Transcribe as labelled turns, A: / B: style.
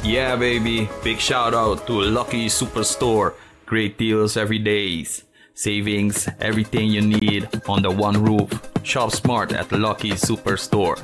A: Yeah, baby. Big shout out to Lucky Superstore. Great deals every day. Savings, everything you need on the one roof. Shop smart at Lucky Superstore.